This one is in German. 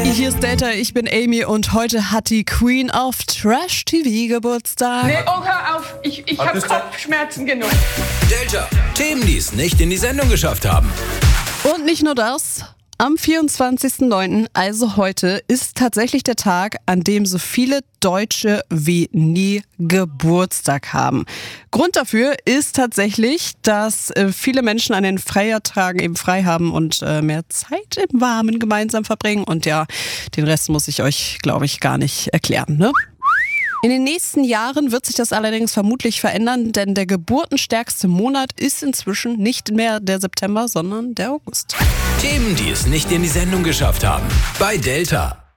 Hier ist Delta, ich bin Amy und heute hat die Queen of Trash TV Geburtstag. Nee, oh, hör auf. Ich habe Kopfschmerzen genug. Delta, Themen, die es nicht in die Sendung geschafft haben. Und nicht nur das. Am 24.09., also heute, ist tatsächlich der Tag, an dem so viele Deutsche wie nie Geburtstag haben. Grund dafür ist tatsächlich, dass viele Menschen an den Feiertagen eben frei haben und mehr Zeit im Warmen gemeinsam verbringen. Und ja, den Rest muss ich euch, glaube ich, gar nicht erklären, ne? In den nächsten Jahren wird sich das allerdings vermutlich verändern, denn der geburtenstärkste Monat ist inzwischen nicht mehr der September, sondern der August. Themen, die es nicht in die Sendung geschafft haben. Bei Delta.